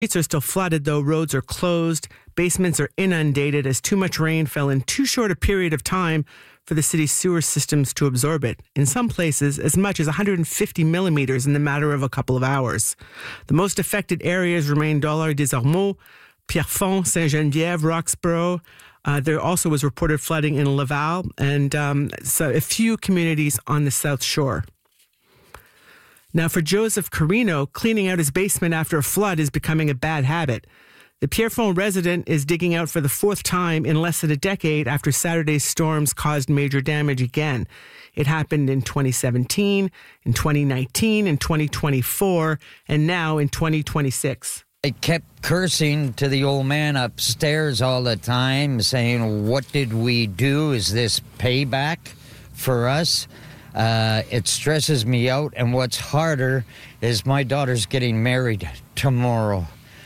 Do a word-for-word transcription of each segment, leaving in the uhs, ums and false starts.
Streets are still flooded, though. Roads are closed. Basements are inundated as too much rain fell in too short a period of time for the city's sewer systems to absorb it. In some places, as much as one hundred fifty millimeters in the matter of a couple of hours. The most affected areas remain Dollard des Ormeaux, Pierrefonds, Saint-Geneviève, Roxborough. Uh, there also was reported flooding in Laval and um, so a few communities on the South Shore. Now, for Joseph Carino, cleaning out his basement after a flood is becoming a bad habit. The Pierrefonds resident is digging out for the fourth time in less than a decade after Saturday's storms caused major damage again. It happened in twenty seventeen, in twenty nineteen, in twenty twenty-four, and now in twenty twenty-six. I kept cursing to the old man upstairs all the time, saying, what did we do? Is this payback for us? Uh, it stresses me out, and what's harder is my daughter's getting married tomorrow.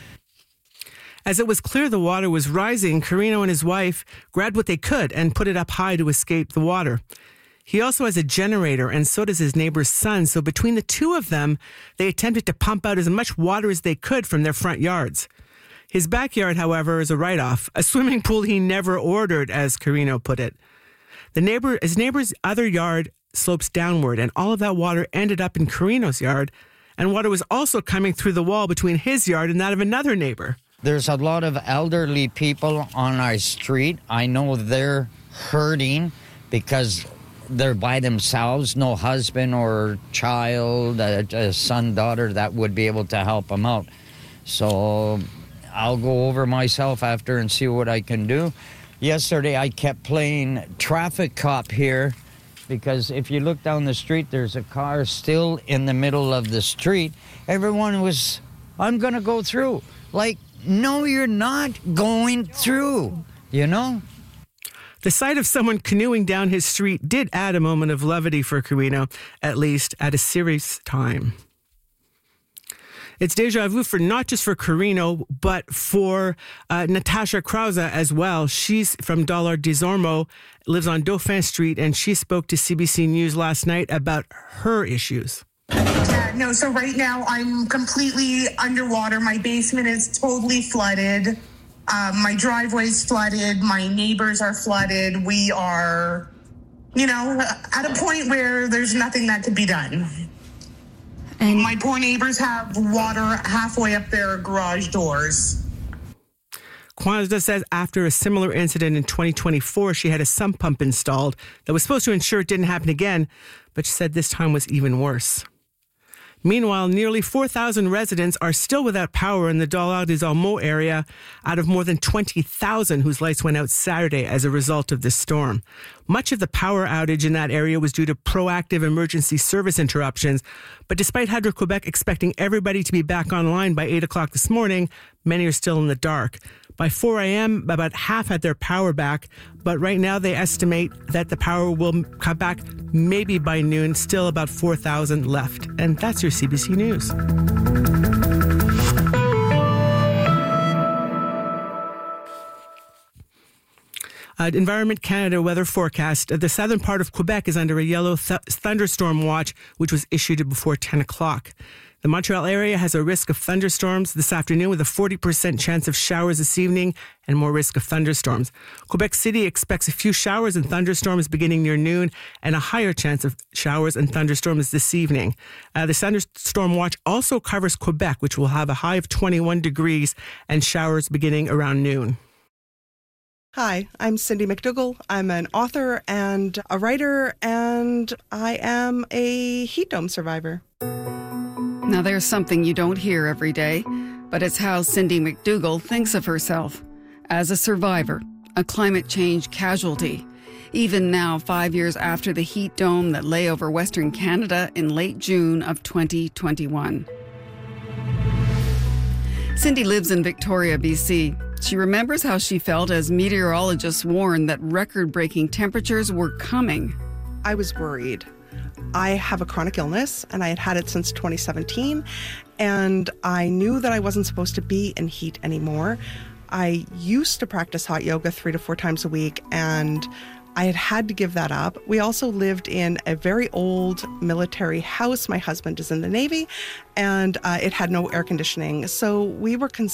As it was clear the water was rising, Carino and his wife grabbed what they could and put it up high to escape the water. He also has a generator, and so does his neighbor's son, so between the two of them, they attempted to pump out as much water as they could from their front yards. His backyard, however, is a write-off, a swimming pool he never ordered, as Carino put it. The neighbor, his neighbor's other yard slopes downward, and all of that water ended up in Carino's yard, and water was also coming through the wall between his yard and that of another neighbor. There's a lot of elderly people on our street. I know they're hurting because they're by themselves, no husband or child, a, a son, daughter that would be able to help them out. So I'll go over myself after and see what I can do. Yesterday I kept playing traffic cop here, because if you look down the street, there's a car still in the middle of the street. Everyone was, I'm going to go through. Like, no, you're not going through, you know? The sight of someone canoeing down his street did add a moment of levity for Carino, at least at a serious time. It's deja vu for not just for Carino, but for uh, Natasha Krause as well. She's from Dollard des Ormeaux, lives on Dauphin Street, and she spoke to C B C News last night about her issues. Yeah, no, so right now I'm completely underwater. My basement is totally flooded. Um, my driveway's flooded. My neighbors are flooded. We are, you know, at a point where there's nothing that could be done. And my poor neighbors have water halfway up their garage doors. Kwanzaa says after a similar incident in twenty twenty-four, she had a sump pump installed that was supposed to ensure it didn't happen again, but she said this time was even worse. Meanwhile, nearly four thousand residents are still without power in the Dollard des Ormeaux area out of more than twenty thousand whose lights went out Saturday as a result of this storm. Much of the power outage in that area was due to proactive emergency service interruptions, but despite Hydro-Quebec expecting everybody to be back online by eight o'clock this morning, many are still in the dark. By four a.m., about half had their power back, but right now they estimate that the power will come back maybe by noon, still about four thousand left. And that's your C B C News. Uh, Environment Canada weather forecast. The southern part of Quebec is under a yellow th- thunderstorm watch, which was issued before ten o'clock. The Montreal area has a risk of thunderstorms this afternoon with a forty percent chance of showers this evening and more risk of thunderstorms. Quebec City expects a few showers and thunderstorms beginning near noon and a higher chance of showers and thunderstorms this evening. Uh, the thunderstorm watch also covers Quebec, which will have a high of twenty-one degrees and showers beginning around noon. Hi, I'm Cindy McDougall. I'm an author and a writer, and I am a heat dome survivor. Now, there's something you don't hear every day, but it's how Cindy McDougall thinks of herself. As a survivor, a climate change casualty. Even now, five years after the heat dome that lay over Western Canada in late June of twenty twenty-one. Cindy lives in Victoria, B C. She remembers how she felt as meteorologists warned that record-breaking temperatures were coming. I was worried. I have a chronic illness, and I had had it since twenty seventeen, and I knew that I wasn't supposed to be in heat anymore. I used to practice hot yoga three to four times a week, and I had had to give that up. We also lived in a very old military house. My husband is in the Navy, and uh, it had no air conditioning. So we were concerned